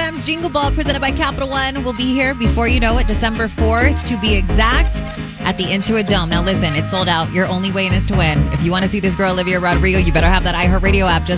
Times Jingle Ball presented by Capital One will be here before you know it, December 4th to be exact, at the Intuit Dome. Now listen, it's sold out. Your only way in is to win. If you want to see this girl, Olivia Rodrigo, you better have that iHeartRadio app. Just